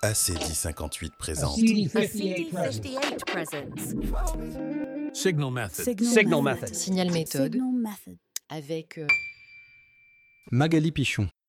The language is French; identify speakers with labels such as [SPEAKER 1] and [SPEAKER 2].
[SPEAKER 1] ACD58 présente.
[SPEAKER 2] ACD58 presents.
[SPEAKER 3] Signal method.
[SPEAKER 4] Signal method.
[SPEAKER 5] Signal méthode
[SPEAKER 2] Signal method.
[SPEAKER 5] avec
[SPEAKER 4] Magali Pichon.